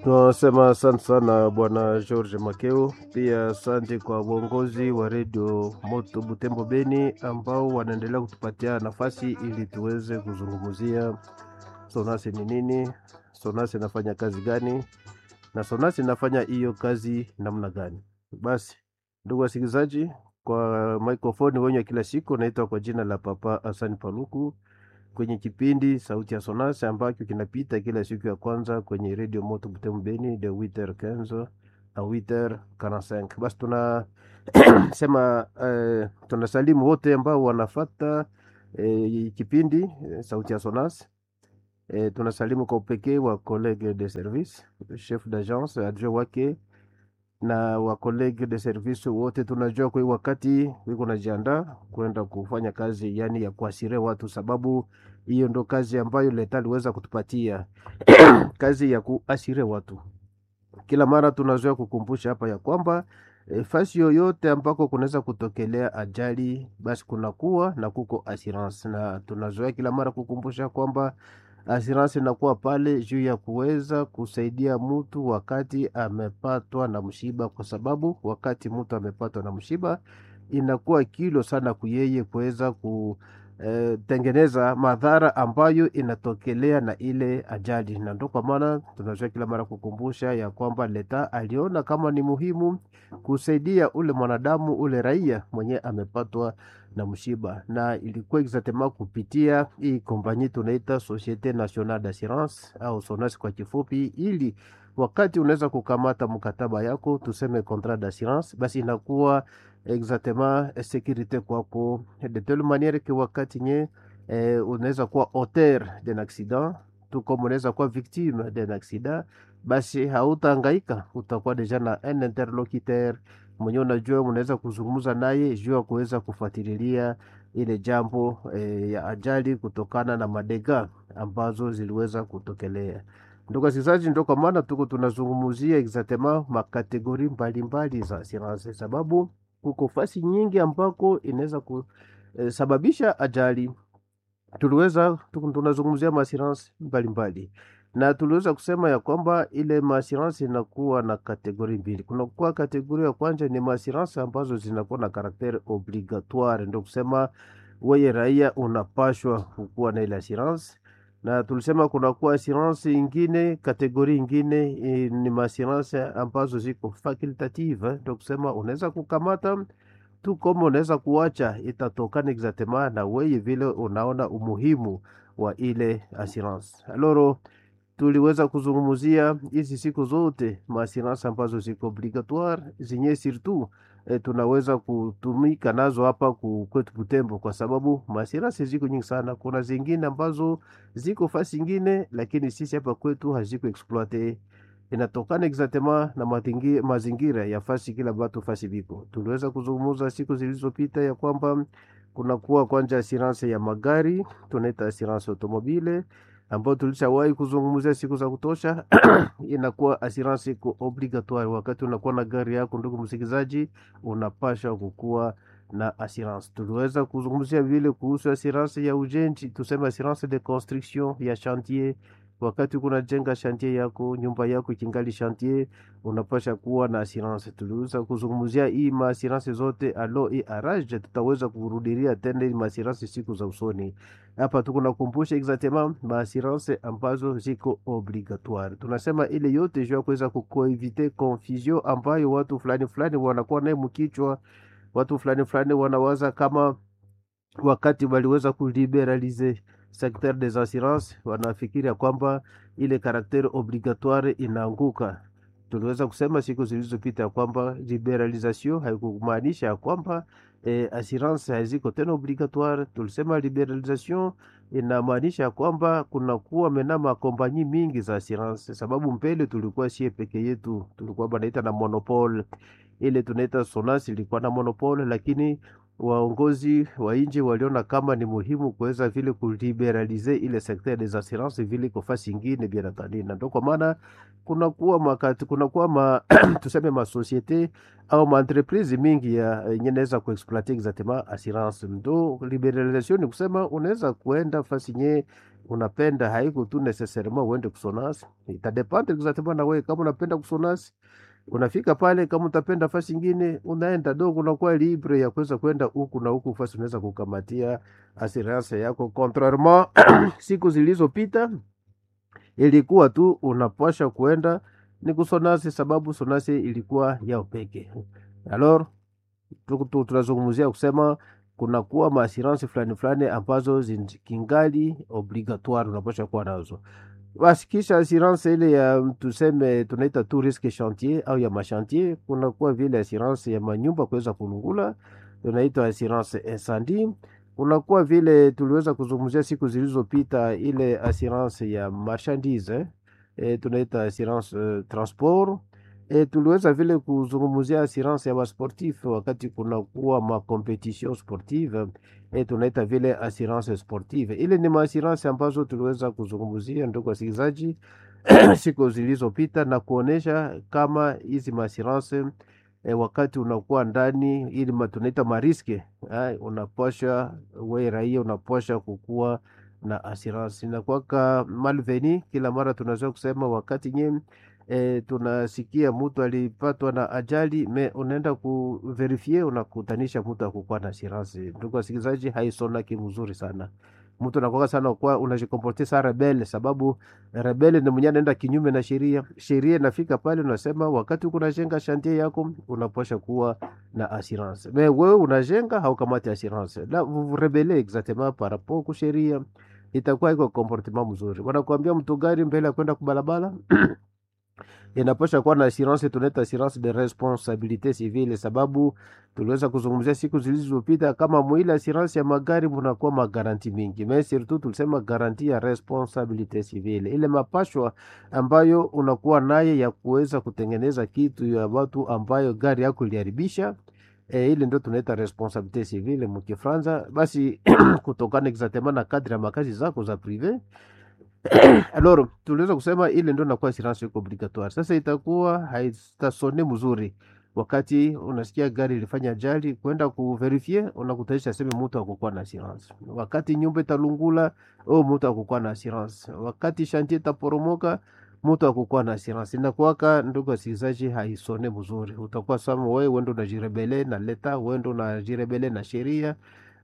Tunasema asante sana Bwana George Makeo, pia asante kwa uongozi wa redio Moto Butembo Beni ambao wanaendelea kutupatia nafasi ili tuweze kuzungumzia Sonasi ni nini, Sonasi inafanya kazi gani, na Sonasi inafanya hiyo kazi namna gani. Basi ndugu wasikilizaji, kwa microphone wenye kila siku naitwa kwa jina la Papa Hassan Paluku kwenye kipindi Sauti ya Sonasi ambacho kinapita kila siku ya kwanza kwenye Radio Moto Butembo Beni de 8h15 à 8h45. Basi tuna sema tunasalimu wote ambao wanafata kipindi Sauti ya Sonasi. Tunasalimu kwa upekee wa collègue de service, chef d'agence, adjoint wake na wa collègue de service wote. Tunajua kwa wakati wiko najiandaa kwenda kufanya kazi yani ya kuasire watu, sababu hiyo ndo kazi ambayo leta aliweza kutupatia kazi ya kuasire watu. Kila mara tunazoea kukumbusha hapa ya kwamba fasi yoyote ambako kunaweza kutokelea ajali, basi kunakuwa na kuko assurance, na tunazoea kila mara kukumbusha kwamba assurance inakuwa pale juu ya kuweza kusaidia mtu wakati amepatwa na mshiba, kwa sababu wakati mtu amepatwa na mshiba inakuwa kilo sana kuyeye kuweza kutengeneza madhara ambayo inatokelea na ile ajali. Na ndio kwa maana tunajua kila mara kukumbusha ya kwamba leta aliona kama ni muhimu kusaidia ule mwanadamu, ule raia mwenye amepatwa na mshiba, na ilikuwa exactement kupitia hii kompani tunaita Societe Nationale d'Assurance au SONAS kwa kifupi, ili wakati unaweza kukamata mkataba yako, tuseme contrat d'assurance, basi inakuwa exactement sécurité kwako de telle manière que wakati nye unaweza kuwa auteur d'un accident tu kama unaweza kuwa victime d'un accident, basi hautahangaika, utakuwa deja na un interlocuteur mwenye unajua mnaweza kuzungumza naye juu ya kuweza kufuatilia ile jambo ya ajali kutokana na madega ambazo ziliweza kutokelea. Ndugu wasikilizaji, ndio kwa maana tuko tunazungumzia exactement makategori mbalimbali za assurance, sababu kuko fasi nyingi ambako inaweza kusababisha ajali. Tunazungumzia maassurance mbalimbali, na tuliweza kusema ya kwamba ile maassurance inakuwa na kategori mbili. Kunakuwa kategori ya kwanza ni maassurance ambazo zinakuwa na karakter obligatoire, ndio kusema wewe raia unapashwa kuwa na ile assurance. Na tulisema kunakuwa assurance ingine, kategori ingine ni maassurance ambazo ziko facultative, ndio kusema unaweza kukamata tu kama unaweza kuacha, itatokana exactement na wewe vile unaona umuhimu wa ile assurance. Alors tuliweza kuzungumzia hizi siku zote maassurance ambazo ziko obligatoire zenye surtout tunaweza kutumika nazo hapa kwetu Butembo, kwa sababu maassurance ziko nyingi sana. Kuna zingine ambazo ziko fasi nyingine, lakini sisi hapa kwetu haziko exploite, inatokana exactement na mazingira ya fasi kila batu fasi biko. Tuliweza kuzungumza siku zilizopita ya kwamba kuna kuwa kwanza assurance ya magari, tunaita assurance automobile, ambao tulishawahi kuzungumzia siku za kutosha. Inakuwa assurance iko obligatoire wakati unakuwa na gari yako, ndugu msikilizaji, unapasha kukuwa na assurance. Tuliweza kuzungumzia vile kuhusu assurance ya ujenzi, tuseme assurance de construction ya chantier. Wakati kuna jenga chantier yako, nyumba yako kingali chantier, unapasha kuwa na assurance. Tuliweza kuzungumzia hii ma assurance zote alo hii arrange, tutaweza kurudilia tena hii ma assurance siku za usoni. Hapa tuko nakumbusha exactement ma assurance ambazo ziko obligatoire. Tunasema ile yote juu ya kuweza kueviter confusion ambayo watu fulani fulani wanakuwa naye mkichwa. Watu fulani fulani wanawaza kama wakati waliweza kuliberalize secteur des assurances, wanafikiria kwamba ile karakter obligatoire inaanguka. Tuliweza kusema siku zilizopita kwamba liberalisation haikumaanisha kwamba assurance haziko tena obligatoire. Tulisema liberalisation inamaanisha kwamba kuna kuwa menama kompanyi mingi za assurance, sababu mbele tulikuwa sie peke yetu, tulikuwa banaita na monopole. Ile tunaita SONAS ilikuwa na monopole, lakini waongozi wa nje waliona kama ni muhimu kuweza vile kuliberalize ile secteur des assurances vile kwa fasi ingine bila tanina. Ndio kwa maana kunakuwa tuseme ma societe au ma entreprise mingi ya yenye naweza kuexploiter exactement assurance. Ndo liberalisation ni kusema unaweza kuenda fasi nye unapenda, haiko tu necessairement uende kusonasi. Itadependre exactement na wewe, kama unapenda kusonasi unafika pale, kama utapenda fasi ingine unaenda dogo, unakuwa libre ya kuweza kwenda huku na huku fasi unaweza kukamatia assurance yako. Contrairement siku zilizopita ilikuwa tu unapasha kuenda ni kusonasi, sababu sonasi ilikuwa yao peke. Alors tunazungumzia kusema kuna kuwa maassurance fulani fulani ambazo kingali obligatoire unapasha kuwa nazo. Basi kisha assurance ile ya tuseme tunaita tu risque chantier au ya machantier, kuna kuwa vile assurance ya manyumba kuweza kulungula, tunaita assurance incendie. Kuna kuwa vile tuliweza kuzungumzia siku zilizopita ile assurance ya marchandise, tunaita assurance transport. Tuliweza vile kuzungumzia assurance ya sportif wakati kuna kuwa ma competition sportive, tunaita vile assurance sportive. Ile ni assurance ambazo tuliweza kuzungumzia ndugu wasikilizaji siku zilizopita, na kuonesha kama hizi assurance wakati unakuwa ndani ili tunaita mariske, unapasha wewe raia unapasha kukua na assurance. Na kwa malveni kila mara tunazoea kusema wakati nye tunasikia mtu alipatwa na ajali, unaenda kuverifie unakutanisha mtu akukua na assurance. Ndugu wasikilizaji, haisona kimzuri sana. Mtu anakuwa sana kwa unajikomporte sa rebele, sababu rebele ni mwenye anaenda kinyume na sheria. Sheria inafika pale unasema wakati uko unajenga chantier yako unapasha kuwa na assurance. Wewe unajenga haukamati assurance. La vous rebelle exactement par rapport ku sheria, itakuwa iko comportement mzuri. Wanakuambia mtu gari mbele ya kwenda kubalabala inapasha kuwa na assurance, tunaita assurance de responsabilité civile, sababu tuliweza kuzungumzia siku zilizopita kama mwile assurance ya magari mnakuwa magaranti mingi, mais surtout tulisema garanti ya responsabilité civile, ile mapashwa ambayo unakuwa naye ya kuweza kutengeneza kitu ya watu ambayo gari yako iliharibisha. Ile ndio tunaita responsabilité civile mkifranza. Basi kutokana exactement na kadri ya makazi zako za privé, alors tuliweza kusema ile ndio inakuwa assurance obligatoire. Sasa itakuwa haitasone mzuri wakati unasikia gari ilifanya ajali, kwenda kuverifie unakutanisha sema mtu akukua na assurance. Wakati nyumba italungula mtu akukua na assurance. Wakati chantier itaporomoka mtu akukua na assurance. Inakuwa ndugu wasikilizaji haisone mzuri. Utakuwa sama wewe wendo unajirebele na leta, wendo unajirebele na sheria.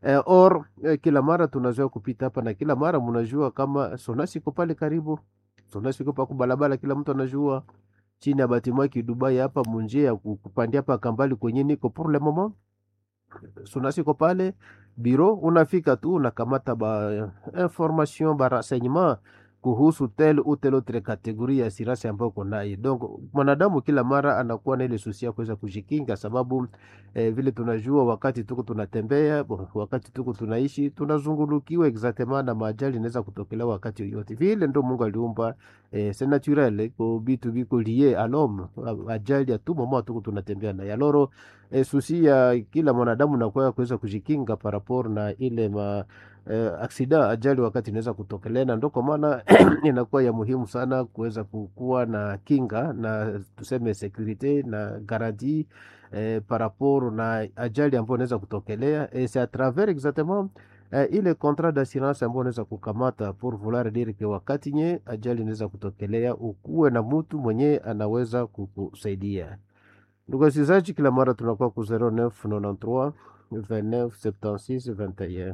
Kila mara tunazoea kupita hapa na kila mara mnajua kama sonasi iko pale karibu, sonasi iko pa kubalabala, kila mtu anajua chini ya batima ki Dubai hapa munje ya kupandia hapa kambali kwenye niko pour le moment, sonasi iko pale biro, unafika tu unakamata ba information ba renseignement kuhusu tel ou tel autre kategoria ya assurance ambayo uko nayo. Donc mwanadamu kila mara anakuwa na ile susia kuweza kujikinga, sababu vile tunajua wakati tuko tunatembea, wakati tuko tunaishi, tunazungulukiwa exactement na majali inaweza kutokelea wakati yoyote. Vile ndio Mungu aliumba, c'est naturel ko bitu biko lié à l'homme, ajali ya tu moment tuko tunatembea na yaloro. Susia kila mwanadamu nakuwa kuweza kujikinga par rapport na ile aksida ajali wakati inaweza kutokelea, na ndio kwa maana inakuwa ya muhimu sana kuweza kukua na kinga na tuseme security na garantie par rapport na ajali ambayo inaweza kutokelea. C'est à travers exactement ile contrat d'assurance ambayo unaweza kukamata pour vouloir dire que wakati nye ajali inaweza kutokelea ukuwe na mtu mwenye anaweza kukusaidia. Ndugu wasikilizaji, kila mara tunakuwa ku 0993 29 76 21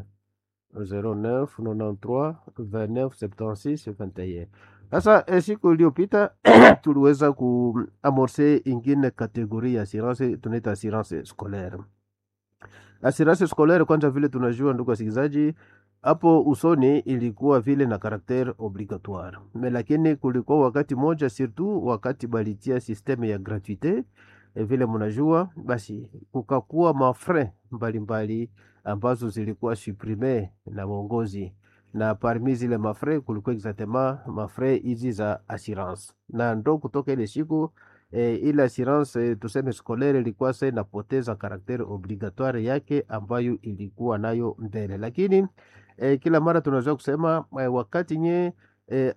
09 93 29 76 21. Sasa siku iliyopita tuliweza kuamorce ingine kategoria ya assurance, tunaita assurance scolaire. Assurance scolaire kwanza vile tunajua ndugu wasikilizaji, hapo usoni ilikuwa vile na karakter obligatoire. Lakini kulikuwa wakati moja surtout wakati balitia systeme ya gratuite, vile mnajua, basi kukakuwa mafrais mbalimbali ambazo zilikuwa supprime na uongozi, na parmi zile mafrais kulikuwa exactement mafrais hizi za assurance. Na ndo kutoka ile siku ile assurance tuseme scolaire ilikuwa sasa inapoteza karakter obligatoire yake ambayo ilikuwa nayo mbele. Lakini kila mara tunaweza kusema wakati nye